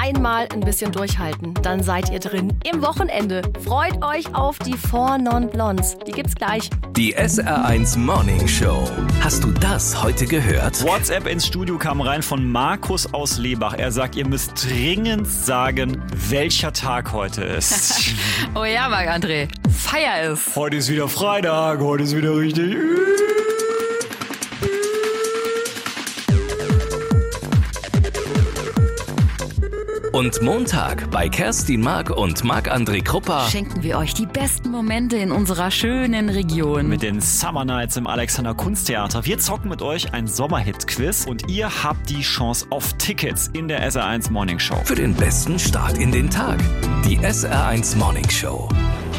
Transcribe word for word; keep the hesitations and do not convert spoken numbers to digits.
einmal ein bisschen durchhalten, dann seid ihr drin im Wochenende. Freut euch auf die Four Non Blondes. Die gibt's gleich. Die S R eins Morning Show. Hast du das heute gehört? WhatsApp ins Studio kam rein von Markus aus Lebach. Er sagt, ihr müsst dringend sagen, welcher Tag heute ist. Oh ja, Marc-André. Feier ist. Heute ist wieder Freitag, heute ist wieder richtig. Und Montag bei Kerstin Mark und Marc-André Kruppa Schenken wir euch die besten Momente in unserer schönen Region. Mit den Summer Nights im Alexander Kunsttheater. Wir zocken mit euch ein Sommerhit-Quiz und ihr habt die Chance auf Tickets in der S R eins Morning Show. für den besten Start in den Tag. Die S R eins Morning Show.